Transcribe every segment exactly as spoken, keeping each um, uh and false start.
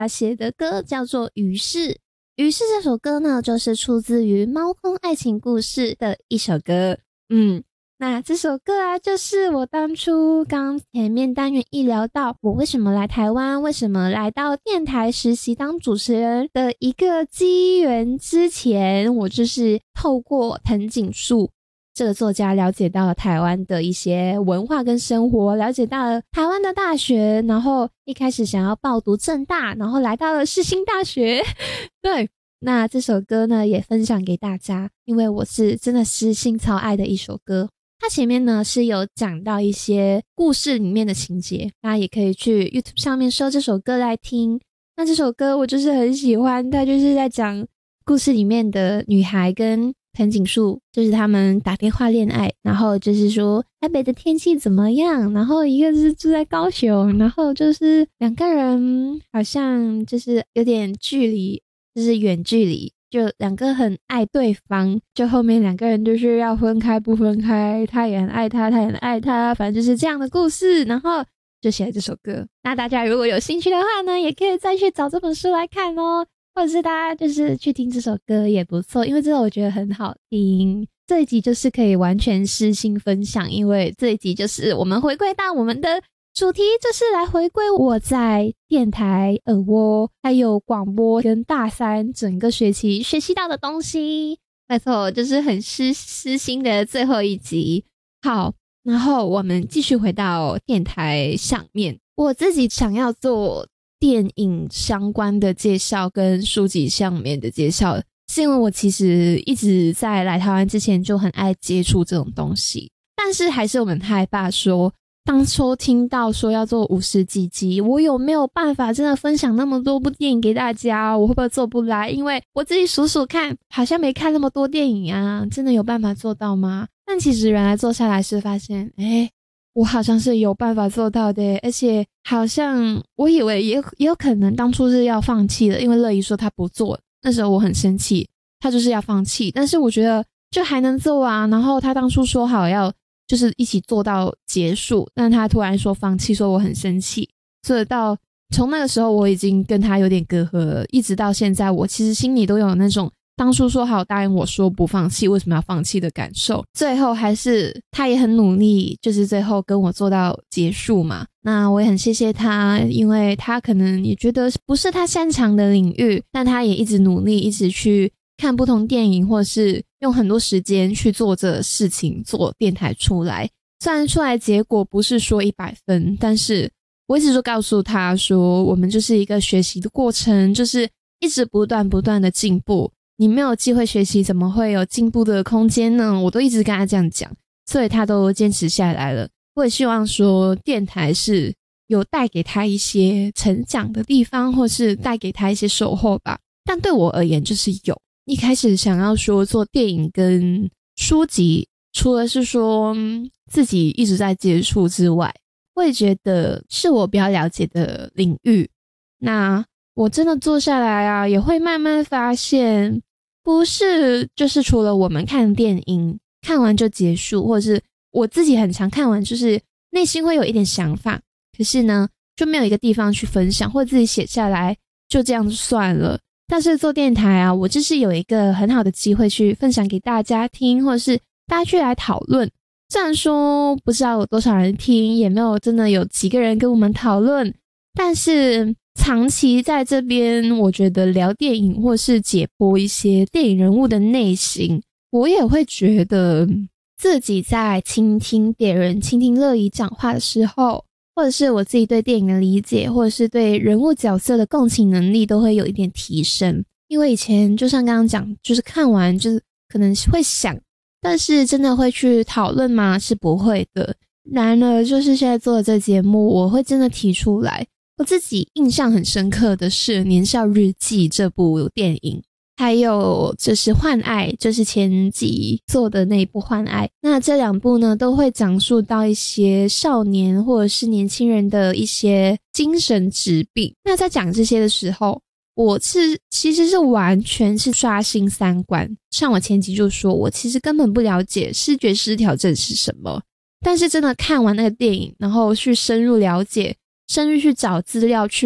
他写的歌叫做《于是》。于是这首歌呢，就是出自于猫空爱情故事的一首歌。嗯，那这首歌啊，就是我当初刚前面单元一聊到我为什么来台湾，为什么来到电台实习当主持人的一个机缘之前，我就是透过藤井树这个作家了解到了台湾的一些文化跟生活，了解到了台湾的大学，然后一开始想要报读政大，然后来到了世新大学。对，那这首歌呢也分享给大家，因为我是真的是心超爱的一首歌。它前面呢是有讲到一些故事里面的情节，大家也可以去 YouTube 上面搜这首歌来听。那这首歌我就是很喜欢，它就是在讲故事里面的女孩跟藤井树，就是他们打电话恋爱，然后就是说台北的天气怎么样，然后一个是住在高雄，然后就是两个人好像就是有点距离，就是远距离，就两个很爱对方，就后面两个人就是要分开不分开，他也很爱他，他也很爱他，反正就是这样的故事，然后就写了这首歌。那大家如果有兴趣的话呢，也可以再去找这本书来看哦，或者是大家就是去听这首歌也不错，因为这个我觉得很好听。这一集就是可以完全私信分享，因为这一集就是我们回归到我们的主题，就是来回归我在电台、耳蜗还有广播跟大三整个学期学习到的东西。没错，就是很私私心的最后一集。好，然后我们继续回到电台上面，我自己想要做电影相关的介绍跟书籍上面的介绍，是因为我其实一直在来台湾之前就很爱接触这种东西，但是还是我很害怕说当初听到说要做五十几集，我有没有办法真的分享那么多部电影给大家，我会不会做不来，因为我自己数数看好像没看那么多电影啊，真的有办法做到吗？但其实原来做下来是发现诶我好像是有办法做到的，而且好像我以为也也有可能当初是要放弃的，因为乐怡说他不做，那时候我很生气，他就是要放弃，但是我觉得就还能做啊，然后他当初说好要就是一起做到结束，但他突然说放弃，说我很生气，所以到从那个时候我已经跟他有点隔阂了，一直到现在我其实心里都有那种当初说好答应我说不放弃为什么要放弃的感受，最后还是他也很努力，就是最后跟我做到结束嘛。那我也很谢谢他，因为他可能也觉得不是他擅长的领域，但他也一直努力，一直去看不同电影，或者是用很多时间去做这事情，做电台出来。虽然出来结果不是说一百分，但是我一直就告诉他说我们就是一个学习的过程，就是一直不断不断的进步，你没有机会学习怎么会有进步的空间呢？我都一直跟他这样讲，所以他都坚持下来了。我也希望说电台是有带给他一些成长的地方，或是带给他一些收获吧，但对我而言就是有。一开始想要说做电影跟书籍，除了是说、嗯、自己一直在接触之外，我也觉得是我比较了解的领域。那我真的做下来啊，也会慢慢发现不是就是除了我们看电影看完就结束，或者是我自己很常看完就是内心会有一点想法，可是呢就没有一个地方去分享，或者自己写下来就这样算了。但是做电台啊，我就是有一个很好的机会去分享给大家听，或者是大家去来讨论。虽然说不知道有多少人听，也没有真的有几个人跟我们讨论，但是长期在这边，我觉得聊电影或是解剖一些电影人物的内心，我也会觉得自己在倾听别人、倾听乐怡讲话的时候，或者是我自己对电影的理解，或者是对人物角色的共情能力都会有一点提升。因为以前就像刚刚讲，就是看完就是可能会想，但是真的会去讨论吗？是不会的。然而就是现在做的这节目，我会真的提出来。我自己印象很深刻的是《年少日记》这部电影，还有就是《幻爱》，就是前集做的那一部《幻爱》。那这两部呢，都会讲述到一些少年或者是年轻人的一些精神疾病。那在讲这些的时候，我是其实是完全是刷新三观。像我前集就说，我其实根本不了解视觉失调症是什么，但是真的看完那个电影，然后去深入了解，深入去找资料，去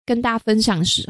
跟大家分享的时